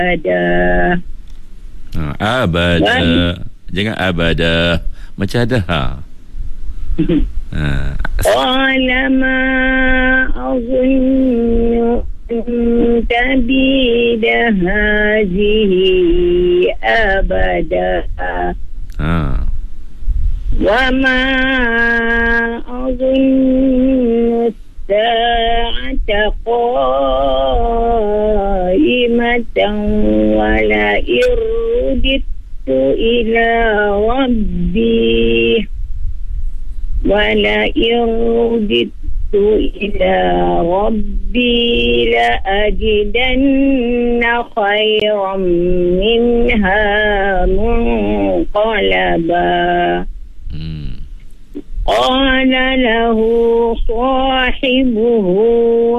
Abada. Jangan abada. Macam ada ha. Qala ma azunnu tabida hazihi abada. Wa ma azunnu sa'ata qa'imatan wa la irudittu ila rabbi la'ajidanna khairan minha munqalaba. Qala lahu sahibuhu